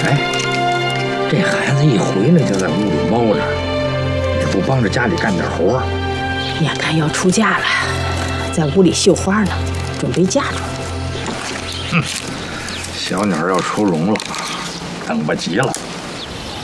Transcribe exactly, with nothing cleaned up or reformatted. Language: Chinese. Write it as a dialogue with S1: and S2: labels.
S1: 哎，这孩子一回来就在屋里猫着，也不帮着家里干点活。
S2: 眼看要出嫁了，在屋里绣花呢，准备嫁妆。
S1: 哼，小鸟要出笼了，等不及了。